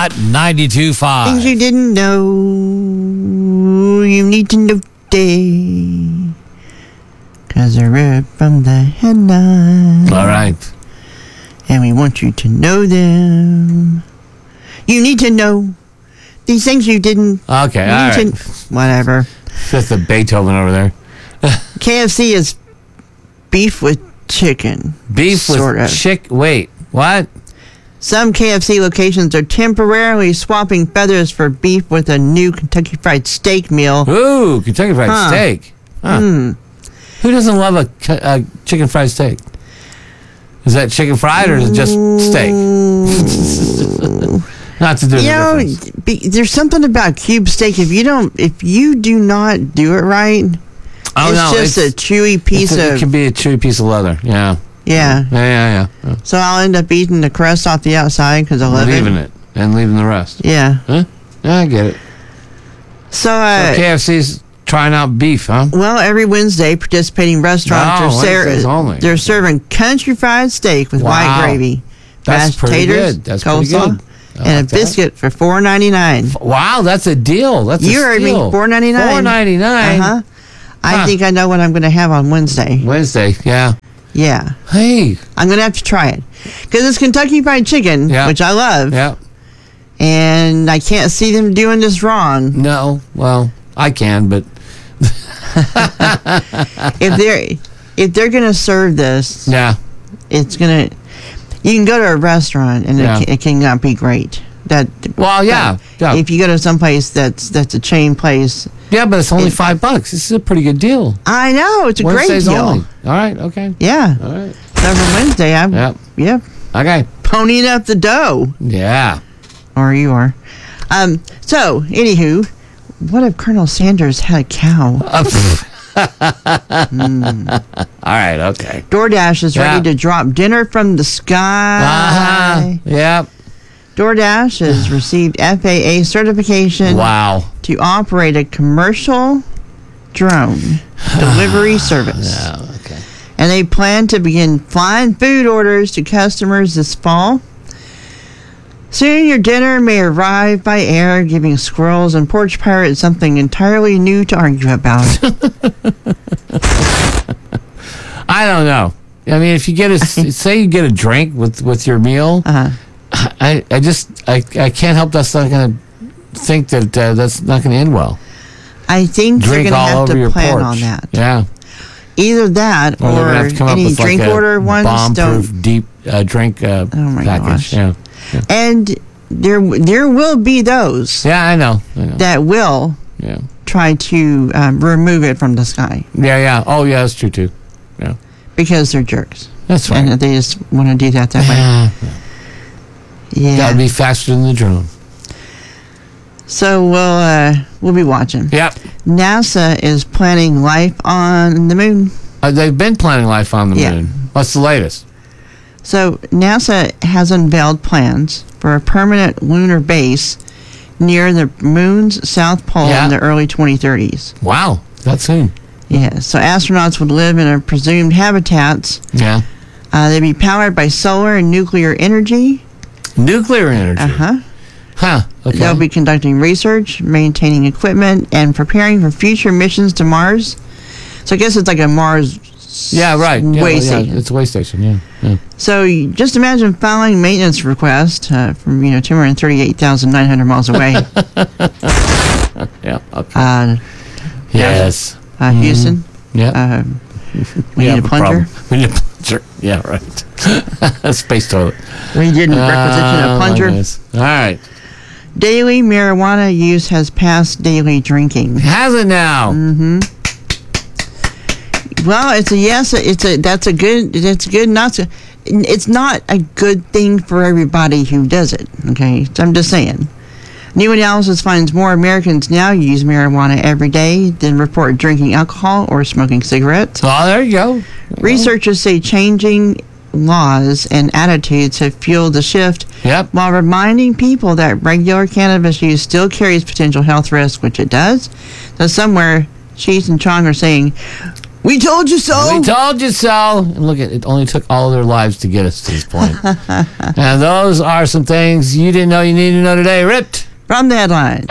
Hot 92.5. Things you didn't know, you need to know today. 'Cause they're read from the headlines. All right. And we want you to know them. You need to know these things you didn't. Okay, all right. Whatever. That's the Beethoven over there. KFC is beef with chicken. Beef sort with of. Wait, what? Some KFC locations are temporarily swapping feathers for beef with a new Kentucky Fried Steak meal. Ooh, Kentucky Fried Steak. Huh. Who doesn't love a chicken fried steak? Is that chicken fried or is it just steak? Not to do there's something about cube steak. If you do not do it right, it's a chewy piece of. It can be a chewy piece of leather. Yeah. Yeah. So I'll end up eating the crust off the outside because I love leaving it and leaving the rest. Yeah. Huh? Yeah, I get it. So KFC's trying out beef, huh? Well, every Wednesday, participating restaurants they're serving country fried steak with white gravy, that's pretty good. That's pretty good. And a biscuit for $4.99. Wow, that's a deal. You heard me, $4.99. $4.99. I think I know what I'm going to have on Wednesday. Yeah. Yeah. Hey. I'm going to have to try it. Because it's Kentucky Fried Chicken, which I love. Yeah. And I can't see them doing this wrong. No. Well, I can, but... if they're going to serve this... Yeah. It's going to... You can go to a restaurant and it cannot be great. If you go to some place that's a chain place... Yeah, but it's only $5. This is a pretty good deal. I know. It's a great deal. Only. All right. Okay. Yeah. All right. So for Wednesday, Yep. Okay. Ponying up the dough. Yeah. Or you are. So, anywho, what if Colonel Sanders had a cow? All right. Okay. DoorDash is ready to drop dinner from the sky. Yep. DoorDash has received FAA certification to operate a commercial drone delivery service. Okay. And they plan to begin flying food orders to customers this fall. Soon your dinner may arrive by air, giving squirrels and porch pirates something entirely new to argue about. I don't know. I mean, if you get say you get a drink with your meal, I can't help that's not going to think that that's not going to end well. I think you're going to have to plan porch. on that. Yeah. Either that or any drink order ones bomb-proof deep drink package. Yeah. And there will be those. Yeah, I know. That will try to remove it from the sky. Yeah. Oh, yeah, that's true too. Yeah. Because they're jerks. That's right. And they just want to do that way. Yeah. Got to be faster than the drone. So we'll be watching. Yep. NASA is planning life on the moon. They've been planning life on the moon. What's the latest? So NASA has unveiled plans for a permanent lunar base near the moon's south pole in the early 2030s. Wow, that's soon. Yeah, so astronauts would live in a presumed habitats. Yeah. They'd be powered by solar and nuclear energy. Nuclear energy? Okay. They'll be conducting research, maintaining equipment, and preparing for future missions to Mars. So I guess it's like a Mars way station. It's a way station, yeah. So you just imagine filing maintenance request from 238,900 miles away. Yeah. Okay. Yes. Houston. Yeah. We need a plunger. We need a plunger. Yeah, right. Space toilet. We didn't requisition a plunger. All right. Daily marijuana use has passed daily drinking. Has it now? Mm-hmm. Well, it's a yes. That's good. It's not a good thing for everybody who does it. Okay, so I'm just saying. New analysis finds more Americans now use marijuana every day than report drinking alcohol or smoking cigarettes. Oh, there you go. Researchers say changing laws and attitudes have fueled the shift, while reminding people that regular cannabis use still carries potential health risks, which it does. So somewhere, Cheech and Chong are saying, We told you so. We told you so. And look, it only took all of their lives to get us to this point. And those are some things you didn't know you needed to know today. Ripped from the headlines.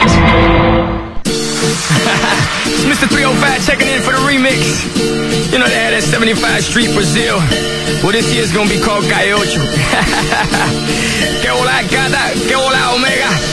It's Mr. 305 checking in for the remix. You know they had that 75 Street Brazil. Well, this year's gonna be called Calle Ocho. Que hola, gata, que hola, omega.